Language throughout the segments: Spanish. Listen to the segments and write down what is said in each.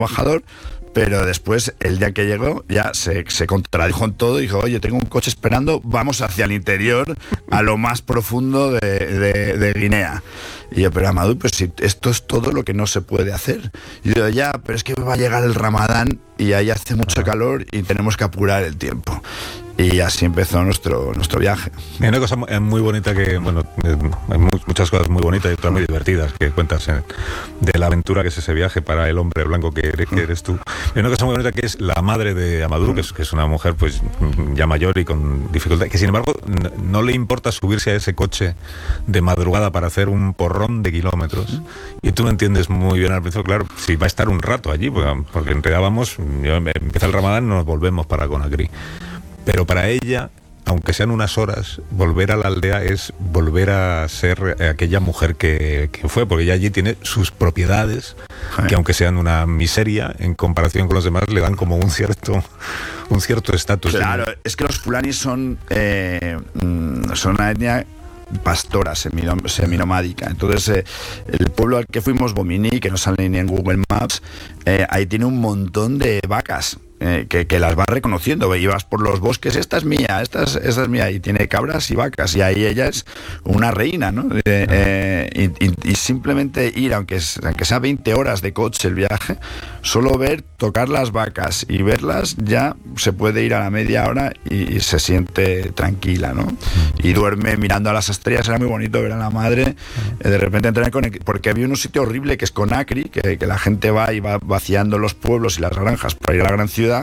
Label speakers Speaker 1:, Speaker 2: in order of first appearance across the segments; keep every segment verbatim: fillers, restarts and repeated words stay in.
Speaker 1: trabajador, pero después, el día que llegó, ya se, se contradijo en todo y dijo, oye, tengo un coche esperando, vamos hacia el interior, a lo más profundo de, de, de Guinea. Y yo, pero Amadou, pues si esto es todo lo que no se puede hacer. Y yo, ya, pero es que va a llegar el Ramadán y ahí hace mucho calor y tenemos que apurar el tiempo. Y así empezó nuestro, nuestro viaje.
Speaker 2: Hay una cosa muy bonita que, bueno, hay muchas cosas muy bonitas y otras muy divertidas que cuentas en, de la aventura que es ese viaje para el hombre blanco que eres, que eres tú. Hay una cosa muy bonita que es la madre de Amadou, que es, que es una mujer pues ya mayor y con dificultad, que sin embargo no le importa subirse a ese coche de madrugada para hacer un porrón de kilómetros. Y tú no entiendes muy bien al principio, claro, si va a estar un rato allí, porque, porque en realidad vamos, empieza el Ramadán y nos volvemos para Conakry. Pero para ella, aunque sean unas horas, volver a la aldea es volver a ser aquella mujer que, que fue, porque ella allí tiene sus propiedades, sí, que aunque sean una miseria, en comparación con los demás, le dan como un cierto un cierto estatus.
Speaker 1: Claro, es que los fulanis son, eh, son una etnia pastora, seminomádica. Entonces, eh, el pueblo al que fuimos, Bomini, que no sale ni en Google Maps, eh, ahí tiene un montón de vacas. Eh, que, que las vas reconociendo, y vas por los bosques, esta es mía, esta es, esta es mía, y tiene cabras y vacas, y ahí ella es una reina, ¿no? Eh, eh, y, y, y simplemente ir, aunque, es, aunque sea veinte horas de coche el viaje, solo ver, tocar las vacas y verlas, ya se puede ir a la media hora y, y se siente tranquila, ¿no? Y duerme mirando a las estrellas, era muy bonito ver a la madre, eh, de repente entrar en Conakry, porque había un sitio horrible que es Conakry, que, que la gente va y va vaciando los pueblos y las granjas para ir a la gran ciudad,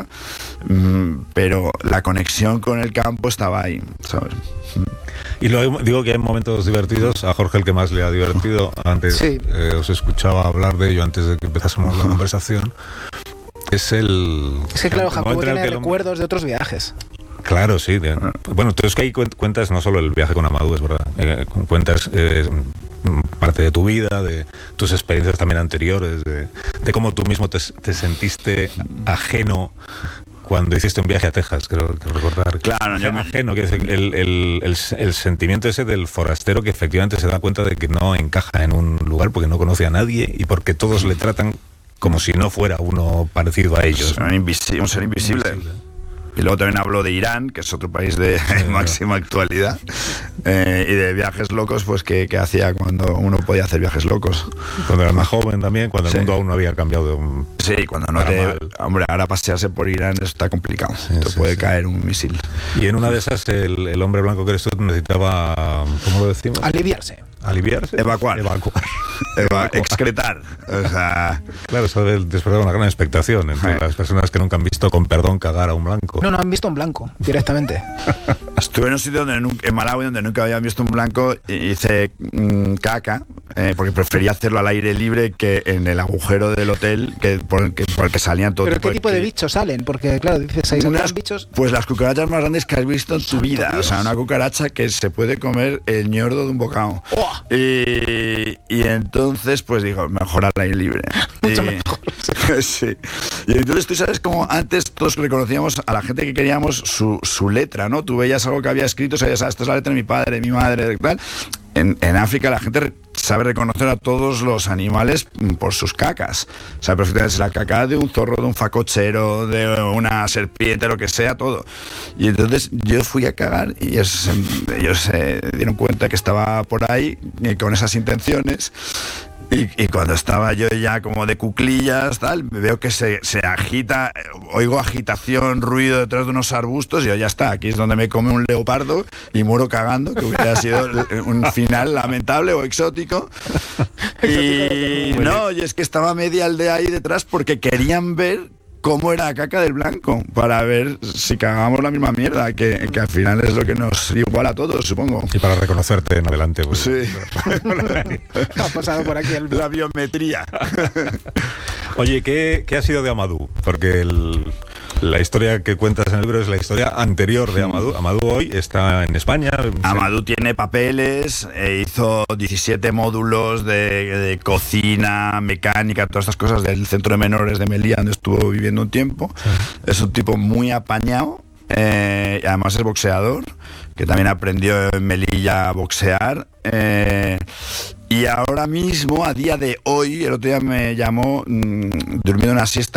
Speaker 1: pero la conexión con el campo estaba ahí, ¿sabes?
Speaker 2: Y lo digo que hay momentos divertidos. A Jorge el que más le ha divertido, antes sí. eh, os escuchaba hablar de ello antes de que empezásemos la conversación, es el...
Speaker 3: Es que claro, Jacobo tiene
Speaker 2: el...
Speaker 3: recuerdos de otros viajes.
Speaker 2: Claro, sí. De, bueno, tú es que ahí cuentas no solo el viaje con Amadou, es verdad, eh, cuentas eh, parte de tu vida, de tus experiencias también anteriores, de, de cómo tú mismo te, te sentiste ajeno cuando hiciste un viaje a Texas, creo que recordar.
Speaker 1: Claro,
Speaker 2: ajeno, ajeno, que es el, el, el, el, el sentimiento ese del forastero que efectivamente se da cuenta de que no encaja en un lugar porque no conoce a nadie y porque todos le tratan como si no fuera uno parecido a ellos.
Speaker 1: Un, invisi- un ser invisible. invisible. Y luego también hablo de Irán, que es otro país de sí, máxima actualidad, eh, y de viajes locos, pues que, que hacía cuando uno podía hacer viajes locos.
Speaker 2: Cuando era más joven también, cuando sí. el mundo aún no había cambiado de un...
Speaker 1: Sí, cuando no te... Mal. Hombre, ahora pasearse por Irán está complicado, sí, te sí, puede sí. caer un misil.
Speaker 2: Y en una de esas, el, el hombre blanco que eres tú necesitaba, ¿cómo lo decimos?
Speaker 3: Aliviarse.
Speaker 2: Aliviarse.
Speaker 1: Evacuar.
Speaker 2: Evacuar.
Speaker 1: Eva- excretar. O sea...
Speaker 2: Claro, eso debe despertar una gran expectación entre sí. las personas que nunca han visto, con perdón, cagar a un blanco.
Speaker 3: No, no han visto un blanco, directamente.
Speaker 1: Estuve en un sitio donde nunca, en Malawi donde nunca había visto un blanco y hice mmm, caca, eh, porque prefería hacerlo al aire libre que en el agujero del hotel que por, que, por el que salían todos.
Speaker 3: ¿Pero qué tipo de bichos salen? Porque, claro, dices, ahí salen bichos...
Speaker 1: Pues las cucarachas más grandes que has visto en tu vida. Dios. O sea, una cucaracha que se puede comer el ñordo de un bocado.
Speaker 3: Oh.
Speaker 1: Y, y entonces, pues digo, mejor al aire libre.
Speaker 3: Mucho
Speaker 1: y,
Speaker 3: mejor.
Speaker 1: Sí. Y entonces tú sabes cómo antes todos reconocíamos a la gente que queríamos su, su letra, ¿no? Tú veías algo que había escrito, sabías, ah, esta es la letra de mi padre, de mi madre, tal. En, en África la gente sabe reconocer a todos los animales por sus cacas. O sea, perfectamente es la caca de un zorro, de un facochero, de una serpiente, lo que sea, todo. Y entonces yo fui a cagar y ellos, ellos se dieron cuenta que estaba por ahí con esas intenciones. Y, y cuando estaba yo ya como de cuclillas, tal, veo que se, se agita, oigo agitación, ruido detrás de unos arbustos y yo, ya está, aquí es donde me come un leopardo y muero cagando, que hubiera sido un final lamentable o exótico. Y no, y es que estaba media aldea ahí detrás porque querían ver cómo era la caca del blanco, para ver si cagábamos la misma mierda, que, que al final es lo que nos iguala a todos, supongo.
Speaker 2: Y para reconocerte en adelante. Pues.
Speaker 1: Sí.
Speaker 3: Ha pasado por aquí el...
Speaker 1: la biometría.
Speaker 2: Oye, ¿qué, ¿qué ha sido de Amadou? Porque el... la historia que cuentas en el libro es la historia anterior de Amadou. Amadou hoy está en España.
Speaker 1: Amadou tiene papeles, eh, hizo diecisiete módulos de, de cocina, mecánica, todas estas cosas del centro de menores de Melilla, donde estuvo viviendo un tiempo. Sí. Es un tipo muy apañado, eh, y además es boxeador, que también aprendió en Melilla a boxear. Eh, Y ahora mismo, a día de hoy, el otro día me llamó mmm, durmiendo una siesta